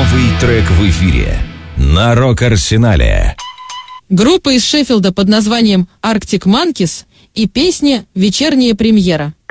Новый трек в эфире на Рок-Арсенале. Группа из Шеффилда под названием Arctic Monkeys и песня «Вечерняя премьера».